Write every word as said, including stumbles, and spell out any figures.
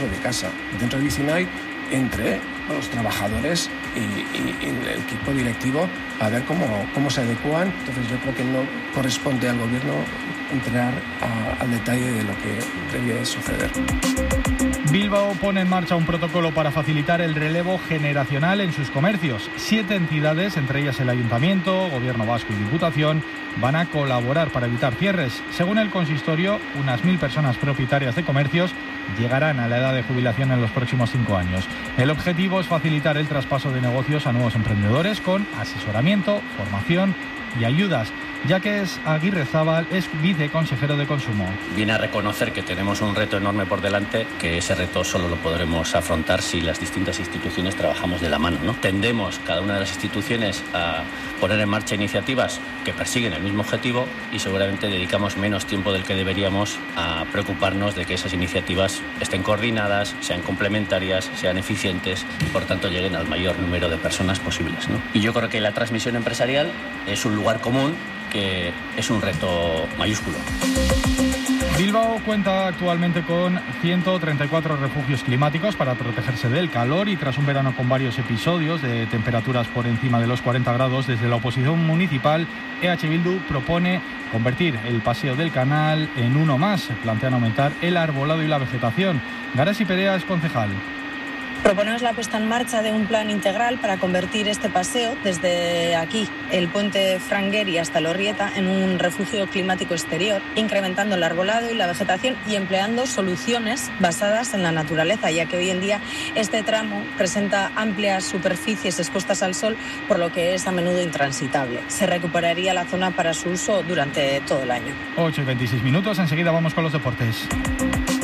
dentro de casa, dentro de Vicinay, entre los trabajadores y, y, y el equipo directivo, a ver cómo, cómo se adecúan. Entonces yo creo que no corresponde al gobierno entrar a, al detalle de lo que debía de suceder. Bilbao pone en marcha un protocolo para facilitar el relevo generacional en sus comercios. Siete entidades, entre ellas el Ayuntamiento, Gobierno Vasco y Diputación, van a colaborar para evitar cierres. Según el consistorio, unas mil personas propietarias de comercios llegarán a la edad de jubilación en los próximos cinco años. El objetivo es facilitar el traspaso de negocios a nuevos emprendedores con asesoramiento, formación y ayudas. Yaques Aguirre Zabal es viceconsejero de Consumo. Viene a reconocer que tenemos un reto enorme por delante, que ese reto solo lo podremos afrontar si las distintas instituciones trabajamos de la mano, ¿no? Tendemos cada una de las instituciones a poner en marcha iniciativas que persiguen el mismo objetivo y seguramente dedicamos menos tiempo del que deberíamos a preocuparnos de que esas iniciativas estén coordinadas, sean complementarias, sean eficientes y por tanto lleguen al mayor número de personas posibles, ¿no? Y yo creo que la transmisión empresarial es un lugar común que es un reto mayúsculo. Bilbao cuenta actualmente con ciento treinta y cuatro refugios climáticos para protegerse del calor y tras un verano con varios episodios de temperaturas por encima de los cuarenta grados, desde la oposición municipal, E H Bildu propone convertir el paseo del canal en uno más. Plantean aumentar el arbolado y la vegetación. Garasi Perea es concejal. Proponemos la puesta en marcha de un plan integral para convertir este paseo desde aquí, el puente Frangueri hasta Lorrieta, en un refugio climático exterior, incrementando el arbolado y la vegetación y empleando soluciones basadas en la naturaleza, ya que hoy en día este tramo presenta amplias superficies expuestas al sol, por lo que es a menudo intransitable. Se recuperaría la zona para su uso durante todo el año. ocho y veintiséis minutos, enseguida vamos con los deportes.